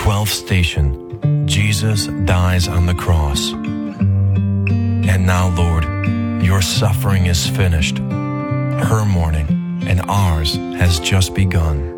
12th station, Jesus dies on the cross. And now, Lord, your suffering is finished. Her mourning and ours has just begun.